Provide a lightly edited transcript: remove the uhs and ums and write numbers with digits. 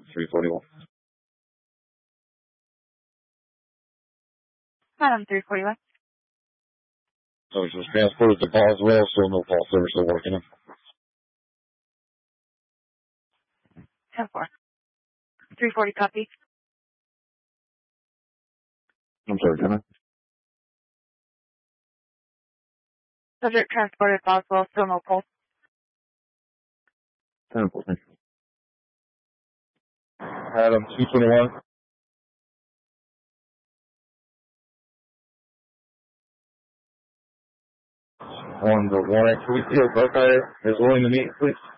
341. Adam 341. So it was transported to Boswell, so no call service still working. 10-4. 340 copy. I'm sorry, can I? Subject transported Boswell, still no pulse. 10-4, thank you. Adam 221. One actually, okay, is willing to meet, please.